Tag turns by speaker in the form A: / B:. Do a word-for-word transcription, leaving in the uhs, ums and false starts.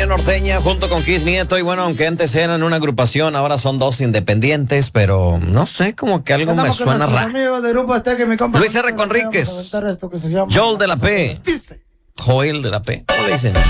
A: Tarea Norteña junto con Keith Nieto. Y bueno, aunque antes eran una agrupación, ahora son dos independientes, pero no sé, como que algo me suena raro. Luis R. Conríquez, Joel de la P, Joel de la P, ¿cómo le dicen?